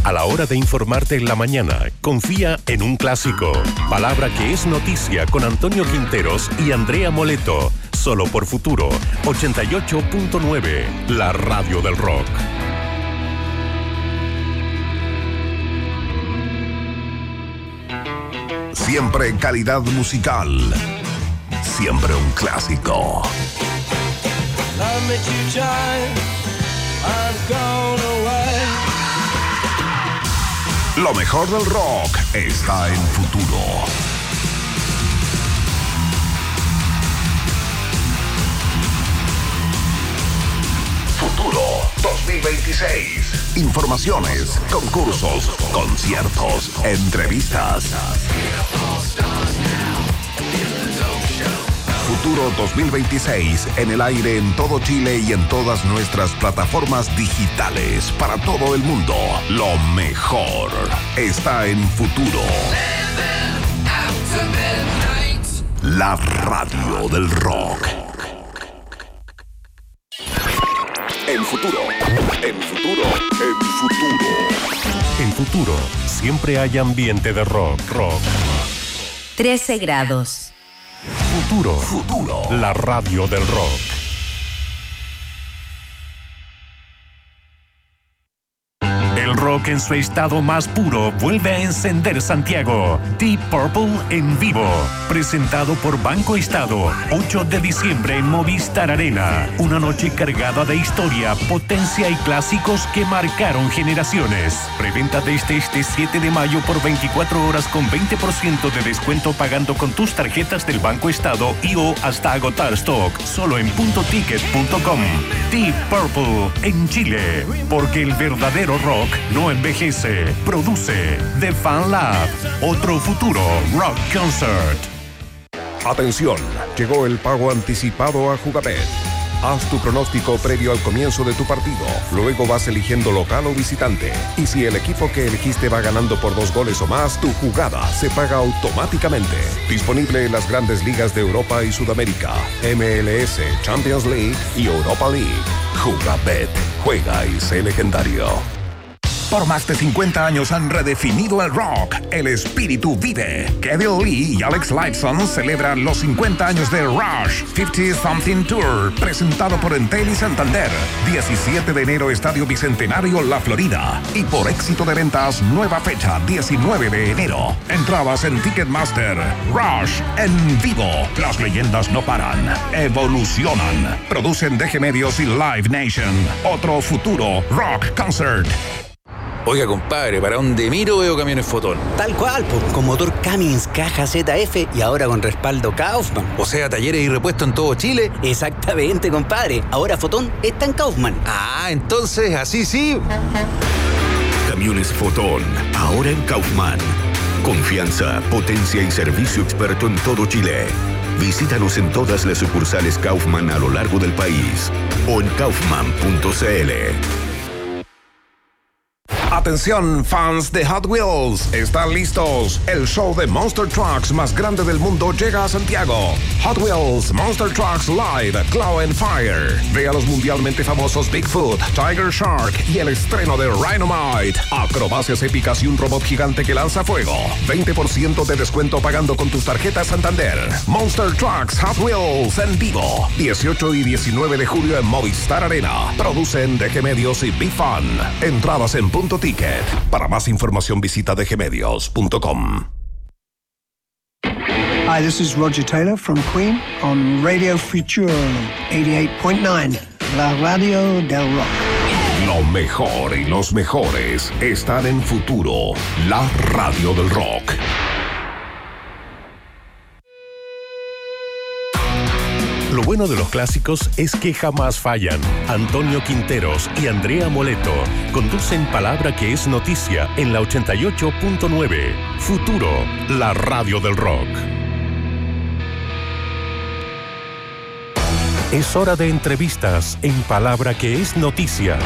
A la hora de informarte en la mañana, confía en un clásico. Palabra que es noticia con Antonio Quinteros y Andrea Moleto. Solo por Futuro 88.9, la radio del rock. Siempre calidad musical. Siempre un clásico. Lo mejor del rock está en Futuro. Futuro 2026. Informaciones, concursos, conciertos, entrevistas. Futuro 2026 en el aire en todo Chile y en todas nuestras plataformas digitales para todo el mundo. Lo mejor está en Futuro. La radio del rock. En Futuro. En Futuro. En Futuro. En Futuro siempre hay ambiente de rock. 13 grados. Futuro, la radio del rock. El rock en su estado más puro vuelve a encender Santiago. Deep Purple en vivo. Presentado por Banco Estado. 8 de diciembre en Movistar Arena. Una noche cargada de historia, potencia y clásicos que marcaron generaciones. Preventa desde este 7 de mayo por 24 horas con 20% de descuento pagando con tus tarjetas del Banco Estado y o hasta agotar stock. Solo en puntoticket.com. Deep Purple en Chile. Porque el verdadero rock no envejece. Produce The Fan Lab. Otro Futuro Rock Concert. Atención, llegó el pago anticipado a Jugabet. Haz tu pronóstico previo al comienzo de tu partido. Luego vas eligiendo local o visitante. Y si el equipo que elegiste va ganando por 2 goles o más, tu jugada se paga automáticamente. Disponible en las grandes ligas de Europa y Sudamérica, MLS, Champions League y Europa League. Jugabet. Juega y sé legendario. Por más de 50 años han redefinido el rock. El espíritu vive. Kevin Lee y Alex Lifeson celebran los 50 años de Rush 50 Something Tour, presentado por Entel y Santander. 17 de enero, Estadio Bicentenario, La Florida. Y por éxito de ventas, nueva fecha, 19 de enero. Entradas en Ticketmaster. Rush en vivo. Las leyendas no paran, evolucionan. Producen DG Medios y Live Nation. Otro Futuro Rock Concert. Oiga, compadre, para donde miro veo camiones Fotón. Tal cual, con motor Cummins, caja ZF y ahora con respaldo Kaufman. O sea, talleres y repuestos en todo Chile. Exactamente, compadre. Ahora Fotón está en Kaufman. Ah, entonces, así sí. Camiones Fotón, ahora en Kaufman. Confianza, potencia y servicio experto en todo Chile. Visítanos en todas las sucursales Kaufman a lo largo del país o en kaufman.cl. Atención, fans de Hot Wheels, ¿están listos? El show de Monster Trucks más grande del mundo llega a Santiago. Hot Wheels Monster Trucks Live Claw and Fire. Ve a los mundialmente famosos Bigfoot, Tiger Shark y el estreno de Rhinomite. Acrobacias épicas y un robot gigante que lanza fuego. 20% de descuento pagando con tus tarjetas Santander. Monster Trucks Hot Wheels en vivo. 18 y 19 de julio en Movistar Arena. Producen DG Medios y Big Fun. Entradas en Punto Ticket. Para más información visita dgmedios.com. Hi, this is Roger Taylor from Queen on Radio Futuro 88.9, la radio del rock. Lo mejor y los mejores están en Futuro, la radio del rock. Lo bueno de los clásicos es que jamás fallan. Antonio Quinteros y Andrea Moleto conducen Palabra que es noticia en la 88.9. Futuro, la radio del rock. Es hora de entrevistas en Palabra que es noticia.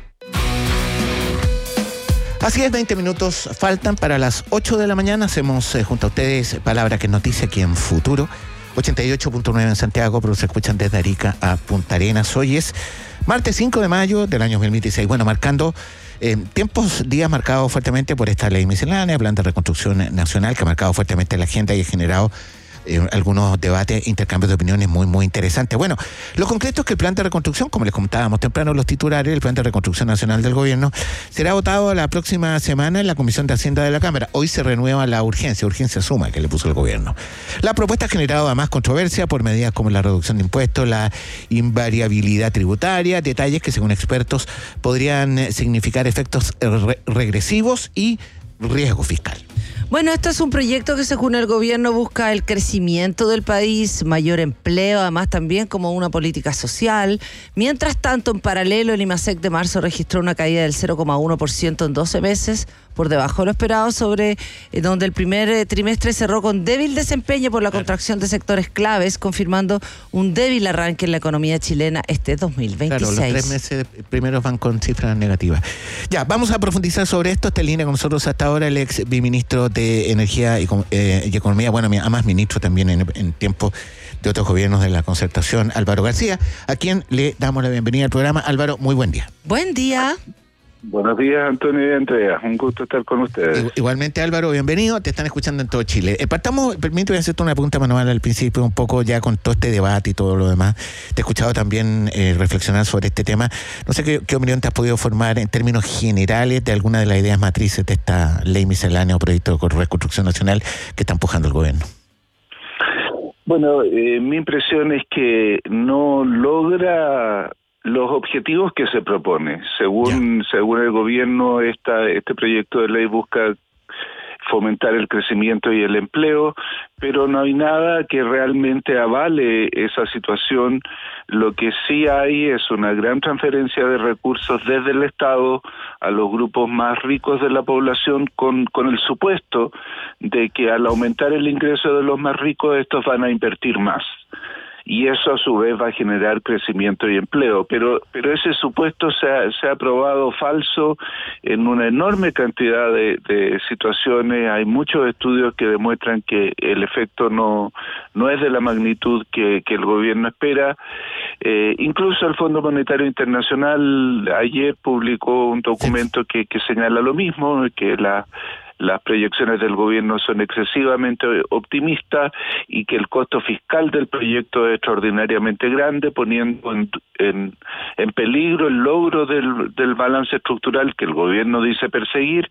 Así es, 20 minutos faltan para las 8 de la mañana. Hacemos junto a ustedes Palabra que es noticia aquí en Futuro. 88.9 en Santiago, pero se escuchan desde Arica a Punta Arenas. Hoy es martes 5 de mayo del año 2016. Bueno, marcando días marcados fuertemente por esta ley miscelánea, plan de reconstrucción nacional, que ha marcado fuertemente la agenda y ha generado algunos debates, intercambios de opiniones muy interesantes. Bueno, lo concreto es que el plan de reconstrucción, como les comentábamos temprano los titulares, el plan de reconstrucción nacional del gobierno, será votado la próxima semana en la Comisión de Hacienda de la Cámara. Hoy se renueva la urgencia suma que le puso el gobierno. La propuesta ha generado además controversia por medidas como la reducción de impuestos, la invariabilidad tributaria, detalles que según expertos podrían significar efectos regresivos y riesgo fiscal. Bueno, esto es un proyecto que según el gobierno busca el crecimiento del país, mayor empleo, además también como una política social. Mientras tanto, en paralelo, el IMASEC de marzo registró una caída del 0,1% en 12 meses, por debajo de lo esperado, sobre donde el primer trimestre cerró con débil desempeño por la contracción de sectores claves, confirmando un débil arranque en la economía chilena este 2026. Claro, los 3 meses primeros van con cifras negativas. Ya, vamos a profundizar sobre esto. Está en línea con nosotros hasta ahora el ex biministro de Energía y Economía, bueno, además ministro también en tiempos de otros gobiernos de la concertación, Álvaro García, a quien le damos la bienvenida al programa. Álvaro, muy buen día. Buen día. Buenos días, Antonio y Andrea. Un gusto estar con ustedes. Igualmente, Álvaro, bienvenido. Te están escuchando en todo Chile. Permíteme hacerte una pregunta manual al principio, un poco ya con todo este debate y todo lo demás. Te he escuchado también reflexionar sobre este tema. No sé qué opinión te has podido formar en términos generales de alguna de las ideas matrices de esta ley miscelánea o proyecto de reconstrucción nacional que está empujando el gobierno. Bueno, mi impresión es que no logra los objetivos que se propone. Según el gobierno, este proyecto de ley busca fomentar el crecimiento y el empleo, pero no hay nada que realmente avale esa situación. Lo que sí hay es una gran transferencia de recursos desde el Estado a los grupos más ricos de la población con el supuesto de que al aumentar el ingreso de los más ricos, estos van a invertir más. Y eso a su vez va a generar crecimiento y empleo. Pero ese supuesto se ha probado falso en una enorme cantidad de situaciones. Hay muchos estudios que demuestran que el efecto no es de la magnitud que el gobierno espera. Incluso el Fondo Monetario Internacional ayer publicó un documento que señala lo mismo, que las proyecciones del gobierno son excesivamente optimistas y que el costo fiscal del proyecto es extraordinariamente grande, poniendo en peligro el logro del balance estructural que el gobierno dice perseguir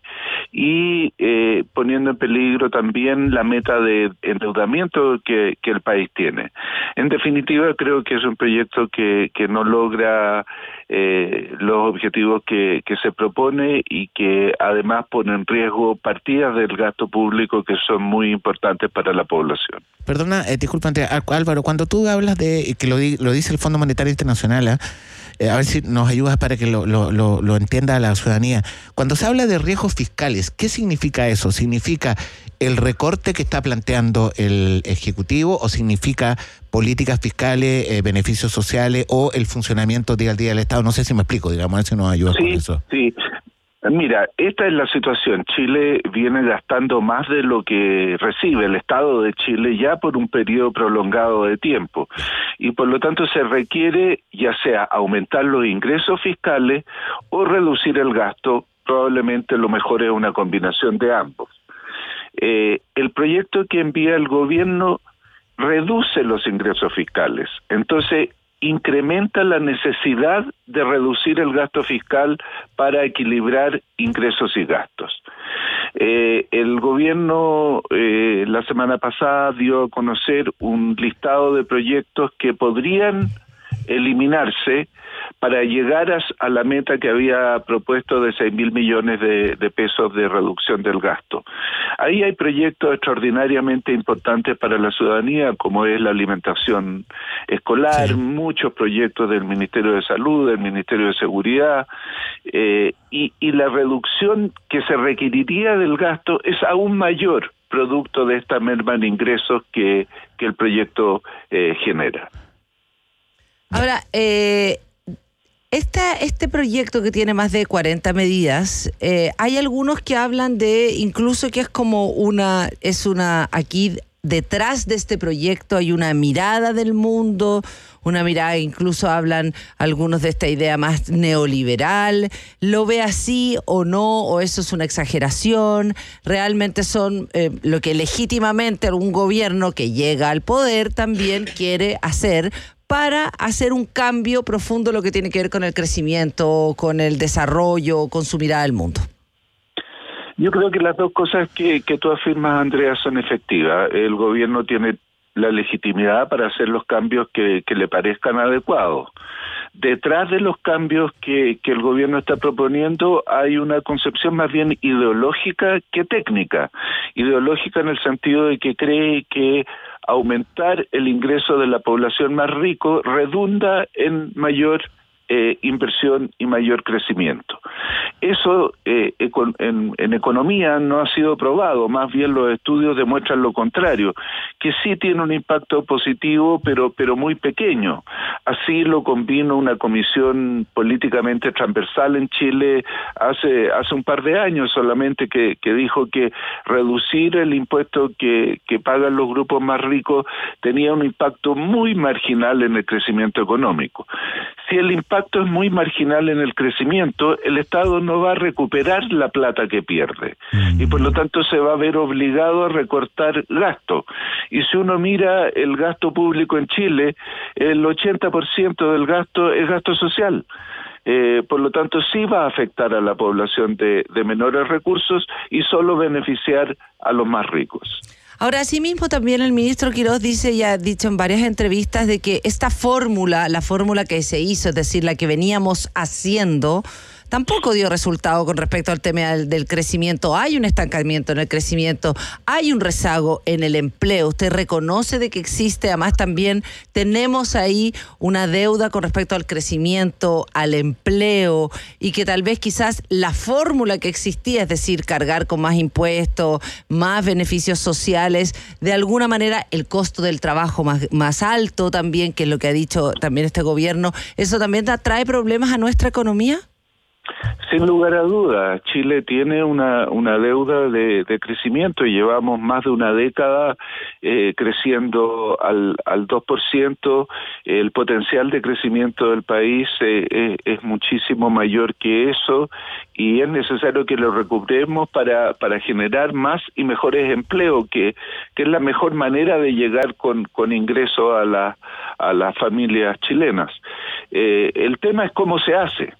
y poniendo en peligro también la meta de endeudamiento que el país tiene. En definitiva, creo que es un proyecto que no logra los objetivos que se propone y que además pone en riesgo partidas del gasto público que son muy importantes para la población. Perdona, disculpa, Álvaro, cuando tú hablas de que lo dice el Fondo Monetario Internacional, a ver si nos ayudas para que lo entienda la ciudadanía. Cuando se habla de riesgos fiscales, ¿qué significa eso? ¿Significa el recorte que está planteando el Ejecutivo o significa políticas fiscales, beneficios sociales o el funcionamiento día al día del Estado? No sé si me explico, digamos, a ver si nos ayudas con eso. Sí. Mira, esta es la situación. Chile viene gastando más de lo que recibe el Estado de Chile ya por un periodo prolongado de tiempo. Y por lo tanto se requiere ya sea aumentar los ingresos fiscales o reducir el gasto. Probablemente lo mejor es una combinación de ambos. El proyecto que envía el gobierno reduce los ingresos fiscales. Entonces, incrementa la necesidad de reducir el gasto fiscal para equilibrar ingresos y gastos. El gobierno la semana pasada dio a conocer un listado de proyectos que podrían eliminarse para llegar a la meta que había propuesto de 6.000 millones de pesos de reducción del gasto. Ahí hay proyectos extraordinariamente importantes para la ciudadanía, como es la alimentación escolar, muchos proyectos del Ministerio de Salud, del Ministerio de Seguridad, y la reducción que se requeriría del gasto es aún mayor, producto de esta merma en ingresos que el proyecto genera. Ahora, este proyecto que tiene más de 40 medidas, hay algunos que hablan de incluso que es como aquí detrás de este proyecto hay una mirada del mundo, una mirada, incluso hablan algunos de esta idea más neoliberal. ¿Lo ve así o no? ¿O eso es una exageración? ¿Realmente son lo que legítimamente algún gobierno que llega al poder también quiere hacer para hacer un cambio profundo en lo que tiene que ver con el crecimiento, con el desarrollo, con su mirada del mundo? Yo creo que las dos cosas que tú afirmas, Andrea, son efectivas. El gobierno tiene la legitimidad para hacer los cambios que le parezcan adecuados. Detrás de los cambios que el gobierno está proponiendo hay una concepción más bien ideológica que técnica. Ideológica en el sentido de que cree que aumentar el ingreso de la población más rico redunda en mayor inversión y mayor crecimiento. Eso en economía no ha sido probado, más bien los estudios demuestran lo contrario, que sí tiene un impacto positivo, pero muy pequeño. Así lo convino una comisión políticamente transversal en Chile hace un par de años solamente, que dijo que reducir el impuesto que pagan los grupos más ricos tenía un impacto muy marginal en el crecimiento económico. Si el impacto es muy marginal en el crecimiento, el Estado no va a recuperar la plata que pierde y por lo tanto se va a ver obligado a recortar gasto. Y si uno mira el gasto público en Chile, el 80% del gasto es gasto social. Por lo tanto sí va a afectar a la población de menores recursos y solo beneficiar a los más ricos. Ahora, asimismo también el ministro Quirós dice y ha dicho en varias entrevistas de que esta fórmula, la fórmula que se hizo, es decir, la que veníamos haciendo, tampoco dio resultado con respecto al tema del crecimiento. Hay un estancamiento en el crecimiento, hay un rezago en el empleo. Usted reconoce de que existe, además también tenemos ahí una deuda con respecto al crecimiento, al empleo, y que tal vez quizás la fórmula que existía, es decir, cargar con más impuestos, más beneficios sociales, de alguna manera el costo del trabajo más alto también, que es lo que ha dicho también este gobierno, ¿eso también trae problemas a nuestra economía? Sin lugar a dudas, Chile tiene una deuda de crecimiento y llevamos más de una década creciendo al 2%. El potencial de crecimiento del país es muchísimo mayor que eso y es necesario que lo recuperemos para generar más y mejores empleos, que es la mejor manera de llegar con ingresos a las familias chilenas. El tema es cómo se hace.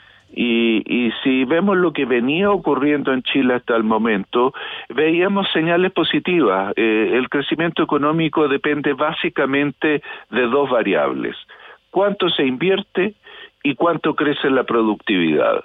Y si vemos lo que venía ocurriendo en Chile hasta el momento, veíamos señales positivas. El crecimiento económico depende básicamente de dos variables: cuánto se invierte y cuánto crece la productividad.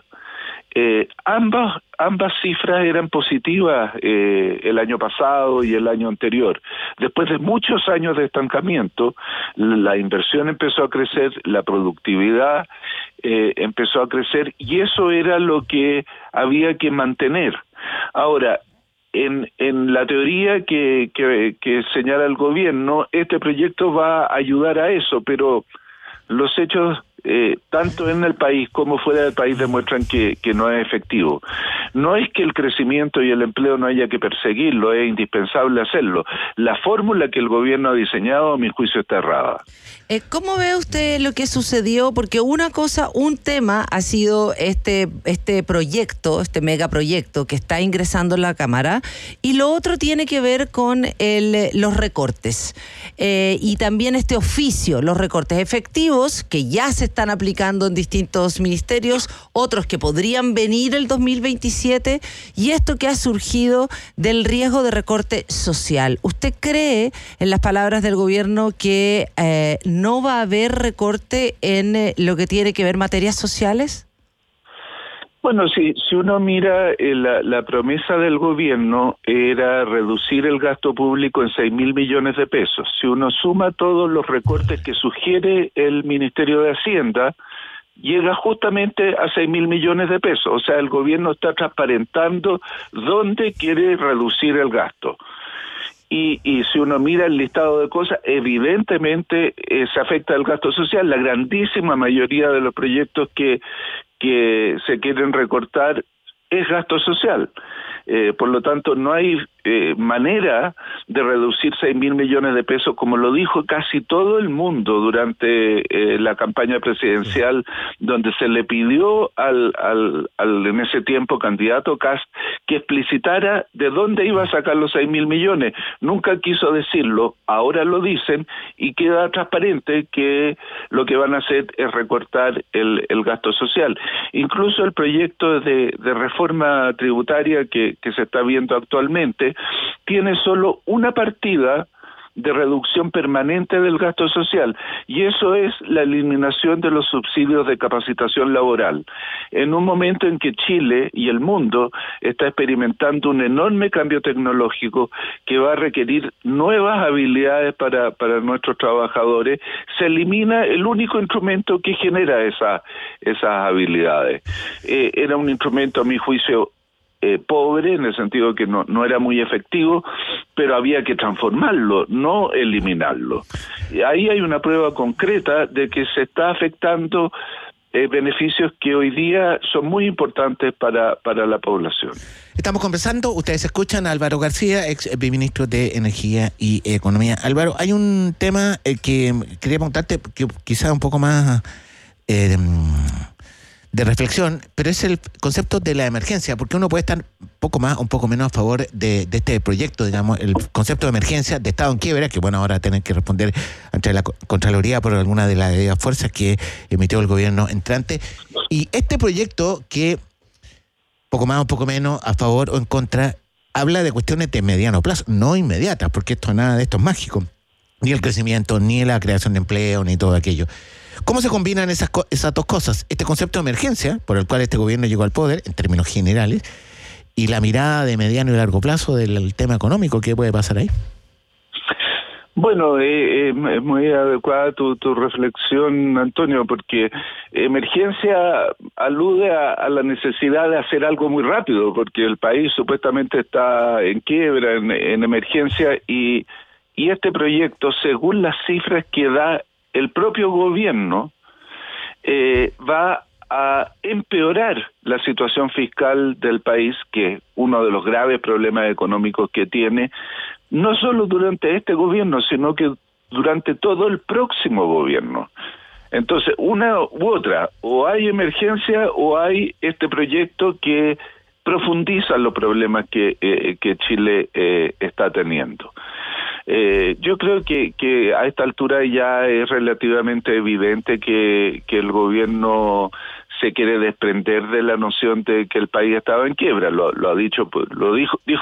Ambas cifras eran positivas el año pasado y el año anterior. Después de muchos años de estancamiento, la inversión empezó a crecer, la productividad empezó a crecer y eso era lo que había que mantener. Ahora, en la teoría que señala el gobierno, este proyecto va a ayudar a eso, pero los hechos tanto en el país como fuera del país demuestran que no es efectivo. No es que el crecimiento y el empleo no haya que perseguirlo, es indispensable hacerlo. La fórmula que el gobierno ha diseñado, a mi juicio, está errada. ¿Cómo ve usted lo que sucedió? Porque un tema ha sido este proyecto, este megaproyecto que está ingresando en la Cámara, y lo otro tiene que ver con los recortes y también este oficio, los recortes efectivos que ya se están aplicando en distintos ministerios, otros que podrían venir el 2027, y esto que ha surgido del riesgo de recorte social. ¿Usted cree, en las palabras del gobierno, que no va a haber recorte en lo que tiene que ver materias sociales? Bueno, si uno mira la promesa del gobierno era reducir el gasto público en 6.000 millones de pesos. Si uno suma todos los recortes que sugiere el Ministerio de Hacienda, llega justamente a 6.000 millones de pesos. O sea, el gobierno está transparentando dónde quiere reducir el gasto. Y si uno mira el listado de cosas, evidentemente se afecta al gasto social. La grandísima mayoría de los proyectos que se quieren recortar es gasto social. Por lo tanto, no hay manera de reducir 6.000 millones de pesos, como lo dijo casi todo el mundo durante la campaña presidencial, donde se le pidió al en ese tiempo candidato Kast que explicitara de dónde iba a sacar los 6.000 millones. Nunca quiso decirlo, ahora lo dicen y queda transparente que lo que van a hacer es recortar el gasto social. Incluso el proyecto de reforma tributaria que se está viendo actualmente tiene solo una partida de reducción permanente del gasto social, y eso es la eliminación de los subsidios de capacitación laboral. En un momento en que Chile y el mundo está experimentando un enorme cambio tecnológico que va a requerir nuevas habilidades para nuestros trabajadores, se elimina el único instrumento que genera esas habilidades. Era un instrumento, a mi juicio, pobre, en el sentido que no era muy efectivo, pero había que transformarlo, no eliminarlo. Y ahí hay una prueba concreta de que se está afectando beneficios que hoy día son muy importantes para la población. Estamos conversando, ustedes escuchan a Álvaro García, ex ministro de Energía y Economía. Álvaro, hay un tema que quería preguntarte, que quizá un poco más de reflexión, pero es el concepto de la emergencia, porque uno puede estar un poco más o un poco menos a favor de este proyecto, digamos, el concepto de emergencia de Estado en quiebra, que bueno, ahora tienen que responder ante la Contraloría por alguna de las fuerzas que emitió el gobierno entrante, y este proyecto que poco más o un poco menos a favor o en contra habla de cuestiones de mediano plazo, no inmediatas, porque nada de esto es mágico, ni el crecimiento, ni la creación de empleo, ni todo aquello. ¿Cómo se combinan esas dos cosas? Este concepto de emergencia, por el cual este gobierno llegó al poder, en términos generales, y la mirada de mediano y largo plazo del tema económico, ¿qué puede pasar ahí? Bueno, es muy adecuada tu reflexión, Antonio, porque emergencia alude a la necesidad de hacer algo muy rápido, porque el país supuestamente está en quiebra, en emergencia, y este proyecto, según las cifras que da el propio gobierno, va a empeorar la situación fiscal del país, que es uno de los graves problemas económicos que tiene, no solo durante este gobierno, sino que durante todo el próximo gobierno. Entonces, una u otra, o hay emergencia o hay este proyecto que profundiza los problemas que Chile está teniendo. Yo creo que a esta altura ya es relativamente evidente que el gobierno se quiere desprender de la noción de que el país estaba en quiebra. Lo dijo